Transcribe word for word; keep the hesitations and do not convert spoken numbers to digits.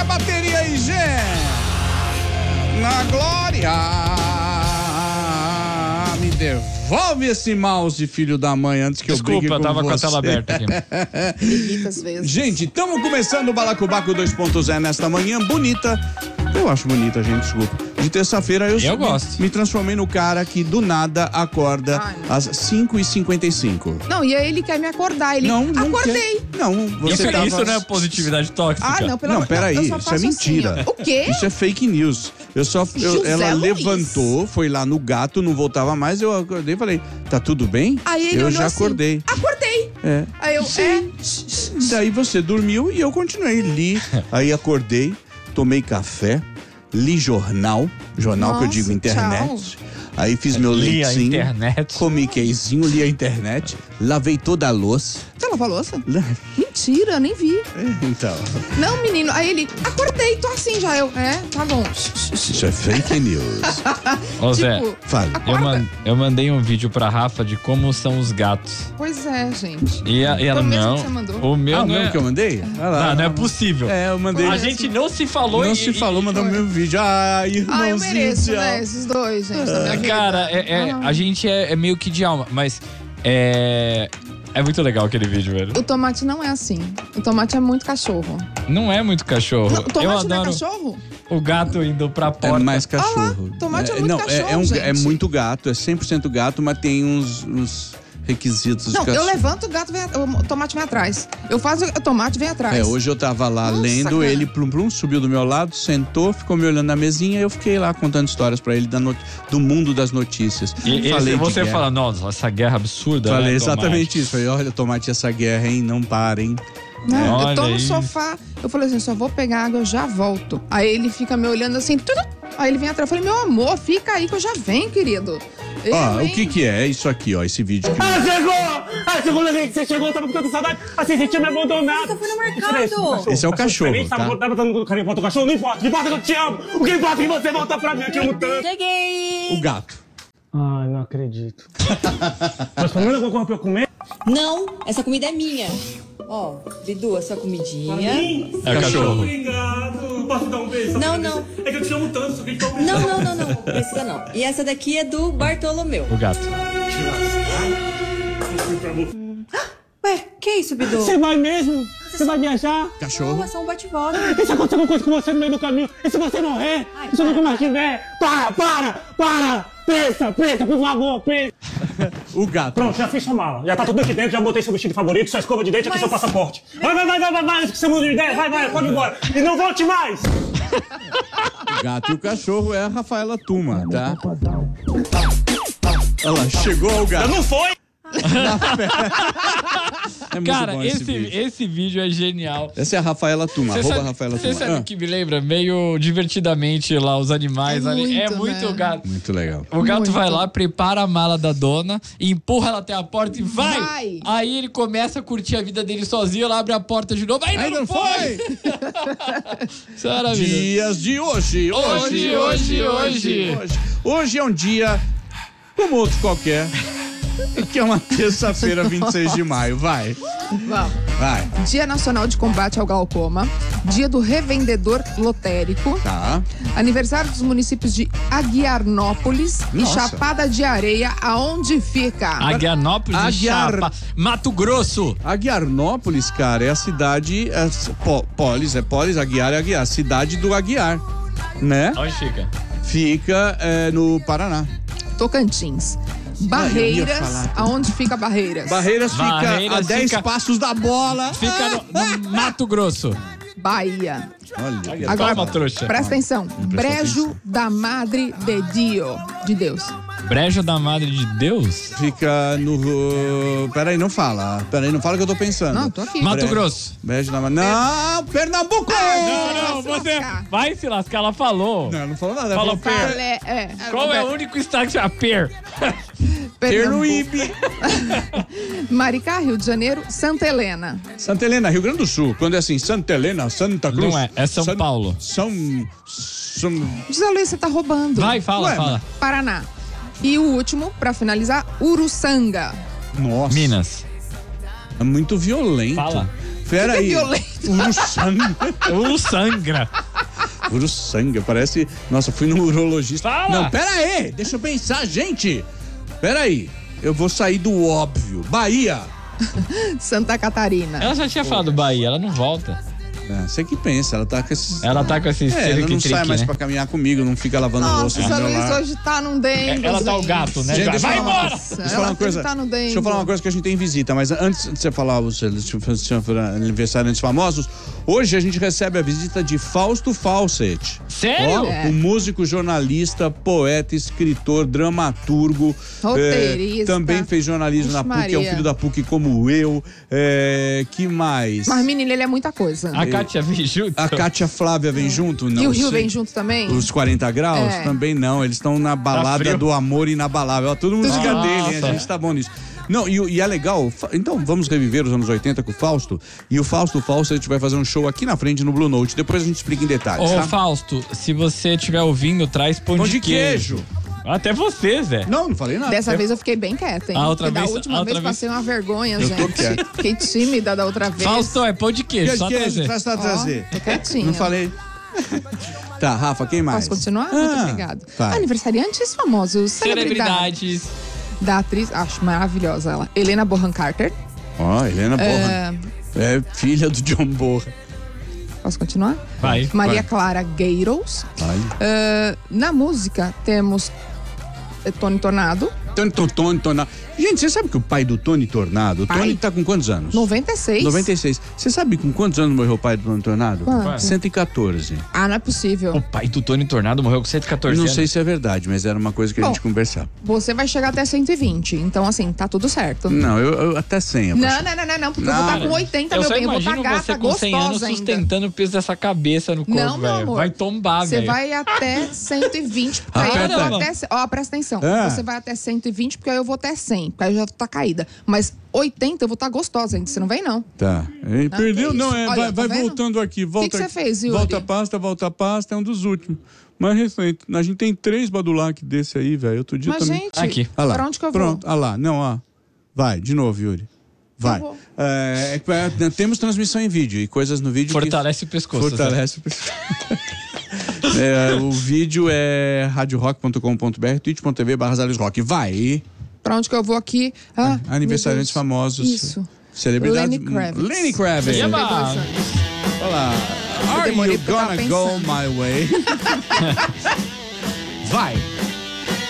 bateria aí, Gê. Na glória. Me devolve esse mouse, filho da mãe, antes que Desculpa, eu brigue com tava você. com a tela aberta aqui. Irrita às vezes. Gente, estamos começando o Balacobaco dois ponto zero nesta manhã bonita. Eu acho bonita, gente, desculpa. De terça-feira eu, Eu me, gosto. me transformei no cara que do nada acorda Ai, às cinco e cinquenta e cinco. Não, e aí ele quer me acordar. Ele, Não, não acordei. quer. Não, você Isso, tava... isso não é positividade tóxica? Ah, não, pelo Não, amor peraí, eu só isso é faço mentira. assim, ó. O quê? Isso é fake news. Eu só, eu, José ela Luiz. levantou, foi lá no gato, não voltava mais, eu acordei e falei, tá tudo bem? Aí ele eu olhou já assim, acordei. Acordei. É. Aí eu, Sim. é. Daí você dormiu e eu continuei, li, aí acordei, tomei café, li jornal, jornal que eu Nossa, digo internet. tchau. Aí fiz meu Li a leitinho, internet. comi queijinho, li a internet, lavei toda a louça. Você lavou a louça? Mentira, eu nem vi. Então, Não, menino. Aí ele, acordei, tô assim já. Eu, é, tá bom. isso é fake news. Ô, Zé, Tipo, Fale. eu, acorda. man- eu mandei um vídeo pra Rafa de como são os gatos. Pois é, gente. E, a- e ela, Foi o mesmo não, que você mandou? o meu Ah, o não mesmo é... que eu mandei? Vai lá. Não, não é possível. É, eu mandei. A gente não se falou Não e, se falou, e- mandou o meu vídeo. Ai, irmãozinho. Ah, eu mereço, tchau. né? Esses dois, gente. da minha vida. Cara, é, é- Ah. a gente é, é meio que de alma, mas é... É muito legal aquele vídeo, velho. O tomate não é assim. O tomate é muito cachorro. Não é muito cachorro. Não, o tomate eu não adoro é cachorro? o gato indo pra É porta. mais cachorro. tomate é muito não, cachorro, é, um- gente. é muito gato, é cem por cento gato, mas tem uns, uns requisitos Não, de eu cachorro. levanto, o gato vem, o tomate vem atrás. Eu faço o tomate vem atrás. É, hoje eu tava lá Nossa, lendo, cara. ele plum plum subiu do meu lado, sentou, ficou me olhando na mesinha e eu fiquei lá contando histórias pra ele da not- do mundo das notícias. E, e Falei de você guerra. fala, nossa, essa guerra absurda. Falei né, exatamente Tomate? isso. Falei, olha, tomate, essa guerra, hein? Não parem. Né? Olha Eu tô no aí. sofá, eu falei assim, só vou pegar água, eu já volto. Aí ele fica me olhando assim, tudo. Aí ele vem atrás, eu falei, meu amor, fica aí que eu já venho, querido. Eu, Ó, o hein? que que é? É isso aqui, ó, esse vídeo que... Ah, chegou! Ah, segunda vez que você chegou, eu tava com tanta saudade. Assim, você tinha me abandonado. Eu fui no mercado. Esse é o cachorro, Feliz, tá? Tava tava dando carinho pro cachorro, não importa. Não importa que eu te amo. O que importa é que você volta pra mim, eu te amo tanto. Cheguei! O gato. Ai, não acredito. Mas pelo menos alguma coisa pra eu comer? Não, essa comida é minha. Ó, Bidu, essa comidinha. É o cachorro. Obrigado. Posso dar um beijo? Não, não. É que eu te amo tanto, só que a gente tá um Não, não, não, não. Precisa não. E essa daqui é do Bartolomeu. O gato. Ué, que isso, Bidu? Você vai mesmo? Você vai viajar? Não, Cachorro. é só um bate-volta. E se acontecer alguma coisa com você no meio do caminho? E se você morrer? Ai, E se eu nunca para. mais tiver? Para, para, para! Pensa, pensa, por favor, pensa. O gato. Pronto, já fiz sua mala. Já tá tudo aqui dentro, já botei seu vestido favorito, sua escova de dente, aqui Mas- seu passaporte. Vai, vai, vai, vai, vai, vai, que você muda de ideia. Vai, vai, pode ir embora. E não volte mais! O gato e o cachorro é a Rafaela Tuma, tá? Olha lá, chegou o gato. Não foi! É muito Cara, bom esse, vídeo. esse vídeo é genial. Essa é a Rafaela Tuma, Você arroba sabe, Rafaela você Tuma. sabe Ah, o que me lembra? Meio divertidamente lá, os animais É ali. É muito, muito né? gato. muito legal. O gato Muito. vai lá, prepara a mala da dona, empurra ela até a porta e vai! Vai. Aí ele começa a curtir a vida dele sozinho, ela abre a porta de novo. Ainda, Ainda não não foi! Isso é maravilhoso. Dias de hoje, hoje, Hoje, hoje, hoje. hoje. Hoje é um dia como outro qualquer, que é uma terça-feira, vinte e seis de maio. Vai, Vamos. vai. Dia Nacional de Combate ao Glaucoma. Dia do Revendedor Lotérico. Tá. Aniversário dos municípios de Aguiarnópolis e Nossa. Chapada de Areia, aonde fica? Aguiarnópolis e Aguiar- Chapa. Mato Grosso. Aguiarnópolis, cara, é a cidade. É, po, polis, é Polis, Aguiar é Aguiar. Cidade do Aguiar, né? Onde fica? Fica é, no Paraná. Tocantins. Ah, eu ia Barreiras, falar. aonde fica Barreiras? Barreiras fica Barreiras a dez fica- passos da bola. Fica no, no Mato Grosso. Bahia. Olha, Agora, Toma, trouxa. presta atenção. Brejo da Madre de Dio. De Deus. Brejo da Madre de Deus? fica no. uh, Peraí, não fala. Peraí, não fala o que eu tô pensando. Não, tô aqui. Mato Bre- Grosso. Beijo na. Não, Pernambuco! Não, não, se você lascar. vai se lascar, ela falou. Não, não falou nada. Falou Falou per. Falé, é. Qual é o único estado que chama per? Pernambuco. Peruíbe. Maricá, Rio de Janeiro, Santa Helena. Santa Helena, Rio Grande do Sul. Quando é assim, Santa Helena, Santa Cruz. Não é, é São San- Paulo. São. São. José Luiz, você tá roubando. Vai, fala, Ué, fala. Paraná. E o último, pra finalizar, Uruçanga. Nossa. Minas. É muito violento. Fala. Pera Que aí. violento. Uruçanga. O sangra. Uruçanga, parece... Nossa, fui no urologista. Fala. Não, pera aí, deixa eu pensar, gente. Pera aí, eu vou sair do óbvio. Bahia. Santa Catarina. Ela já tinha falado Bahia, ela não volta. É, você que pensa, ela tá com esses... Ela tá com esse É, ela não sai mais né? pra caminhar comigo, não fica lavando Nossa, louça no essa meu Luiz lar. hoje tá num dengue. Ela tá o gato, né? Gente, deixa eu Vai falar uma embora! coisa. Deixa eu Ela falar uma coisa. tá no dengue. Deixa eu falar uma coisa que a gente tem visita, mas antes de você falar os aniversariantes famosos, hoje a gente recebe a visita de Fausto Fawcett. Sério? Ó, É. um músico, jornalista, poeta, escritor, dramaturgo. Roteirista. é, também fez jornalismo Vixe na PUC, é um Maria. filho da PUC como eu. É, que mais? Mas, menino, ele é muita coisa. A Kátia veio junto. A Kátia Flávia vem junto? Não e o Rio sei. vem junto também? Os quarenta graus? É. Também não, eles estão na balada frio. do amor inabalável. Ó, tudo música Nossa. dele, hein? A gente tá bom nisso. Não, e, o- e é legal, fa- então vamos reviver os anos oitenta com o Fausto. E o Fausto Fausto, a gente vai fazer um show aqui na frente no Blue Note. Depois a gente explica em detalhes, Ô, tá? Fausto, se você estiver ouvindo, traz pão, Pão de, de queijo. queijo. Até você, Zé. Não, não falei nada. Dessa É- vez eu fiquei bem quieta, hein? A outra Porque vez- da última a outra vez vez- passei uma vergonha, Eu tô gente. quieto. Fiquei tímida da outra vez. Fausto, é pão de queijo, Queijo, só queijo, trazer. traz pra Ó, trazer. tô quietinha. Não falei. Tá, Rafa, quem mais? Posso continuar? Ah, Muito obrigado. vai. Aniversariantes famosos, celebridades. Celebridades. Da atriz, acho maravilhosa ela. Helena Bonham Carter. Ó, Helena Borra. É filha do John Borra. Posso continuar? Vai. Maria Vai. Clara Gayros. Olha. Ah, na música temos eh, Tony Tornado, Tony, Tony Tornado. Gente, você sabe que o pai do Tony Tornado, o Pai? Tony tá com quantos anos? noventa e seis. noventa e seis. Você sabe com quantos anos morreu o pai do Tony Tornado? Quanto? cento e quatorze. Ah, não é possível. O pai do Tony Tornado morreu com cento e quatorze Não anos. sei se é verdade, mas era uma coisa que a Bom. gente conversava. Você vai chegar até cento e vinte. Então, assim, tá tudo certo. Não, eu, eu até cem. eu Não, acho. não, não, não, não, porque eu vou Não. estar com oitenta, Eu meu só bem. Eu vou estar imagino gata, você com cem anos gostosa ainda. sustentando o peso dessa cabeça no corpo, Não, meu velho. amor. Vai tombar, Você velho. vai até cento e vinte, porque aí eu Aperta. vou até... Ó, presta atenção. Ah. Você vai até cento e vinte, porque aí eu vou até cem, porque aí eu já tá caída. Mas oitenta eu vou estar gostosa ainda, você não vem, não. Tá. Ei, Ah, perdeu? que Não, isso. é, Olha, vai, tá vai vendo? voltando aqui. Volta que você aqui. fez, Yuri? Volta a pasta, volta a pasta, é um dos últimos. Mais recente. A gente tem três Badulac desse aí, velho. Outro dia Mas, também. gente, Aqui. Ah lá. pra onde que eu Pronto, vou? ah lá. Não, ó. Vai, de novo, Yuri. Vai. vou. É, é, é, temos transmissão em vídeo e coisas no vídeo Fortalece o que... pescoço. Fortalece o pescoço. É, o vídeo é rádio rock ponto com ponto b r, twitch ponto t v barra Rock. Vai. Pra onde que eu vou aqui? Ah, Aniversariantes meu Deus. famosos. Isso. Celebridades. Lenny Kravitz. Lenny Kravitz. Eba. Dois anos. Olha lá. Are demorei you porque eu tava gonna go pensando. my way? Vai.